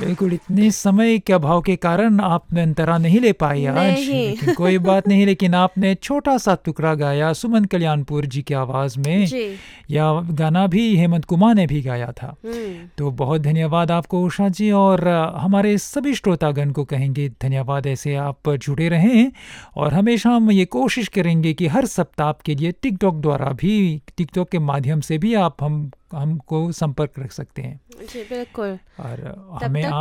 बिल्कुल, इतने समय के अभाव के कारण आपने अंतरा नहीं ले पाई आज, नहीं। लेकिन कोई बात नहीं, लेकिन आपने छोटा-सा टुकड़ा गाया सुमन कल्याणपुर जी की आवाज़ में। जी। यह गाना भी हेमंत कुमार ने भी गाया था। तो बहुत धन्यवाद आपको उषा जी, और हमारे सभी श्रोतागण को कहेंगे धन्यवाद, ऐसे आप जुड़े रहें और हमेशा हम ये कोशिश करेंगे कि हर सप्ताह आपके लिए टिकटॉक के माध्यम से भी आप हमको संपर्क रख सकते हैं। जी, बिल्कुल। और तब हमें तक